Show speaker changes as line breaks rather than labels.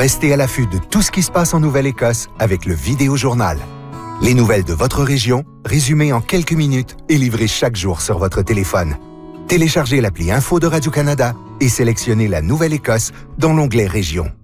Restez à l'affût de tout ce qui se passe en Nouvelle-Écosse avec le Vidéojournal. Les nouvelles de votre région, résumées en quelques minutes et livrées chaque jour sur votre téléphone. Téléchargez l'appli Info de Radio-Canada et sélectionnez la Nouvelle-Écosse dans l'onglet Région.